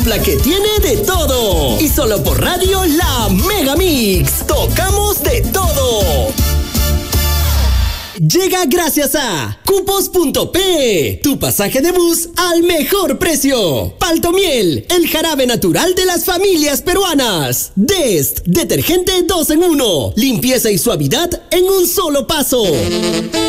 La que tiene de todo. Y solo por radio La Mega Mix. Tocamos de todo. Llega gracias a Cupos.p, tu pasaje de bus al mejor precio. Paltomiel, el jarabe natural de las familias peruanas. Dest, detergente 2 en 1, limpieza y suavidad en un solo paso.